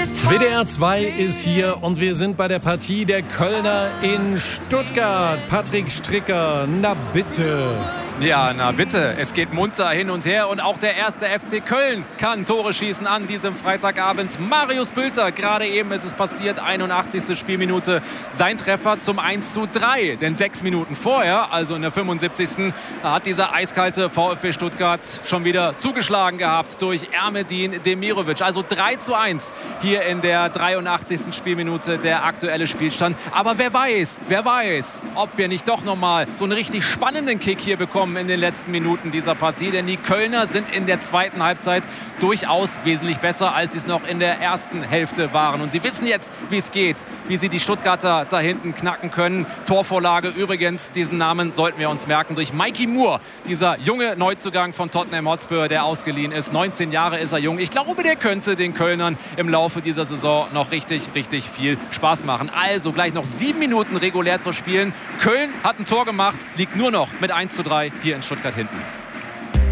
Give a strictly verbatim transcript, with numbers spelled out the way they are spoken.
W D R zwei ist hier und wir sind bei der Partie der Kölner in Stuttgart. Patrick Stricker, na bitte. Ja, na bitte, es geht munter hin und her und auch der erste F C Köln kann Tore schießen an diesem Freitagabend. Marius Bülter, gerade eben ist es passiert, einundachtzigste Spielminute, sein Treffer zum eins zu drei. Denn sechs Minuten vorher, also in der fünfundsiebzigsten hat dieser eiskalte VfB Stuttgart schon wieder zugeschlagen gehabt durch Ermedin Demirovic. Also drei zu eins hier in der dreiundachtzigsten Spielminute der aktuelle Spielstand. Aber wer weiß, wer weiß, ob wir nicht doch nochmal so einen richtig spannenden Kick hier bekommen in den letzten Minuten dieser Partie, denn die Kölner sind in der zweiten Halbzeit durchaus wesentlich besser, als sie es noch in der ersten Hälfte waren. Und sie wissen jetzt, wie es geht, wie sie die Stuttgarter da hinten knacken können. Torvorlage übrigens, diesen Namen sollten wir uns merken, durch Mikey Moore, dieser junge Neuzugang von Tottenham Hotspur, der ausgeliehen ist. neunzehn Jahre ist er jung. Ich glaube, der könnte den Kölnern im Laufe dieser Saison noch richtig, richtig viel Spaß machen. Also gleich noch sieben Minuten regulär zu spielen. Köln hat ein Tor gemacht, liegt nur noch mit eins zu drei hier in Stuttgart hinten.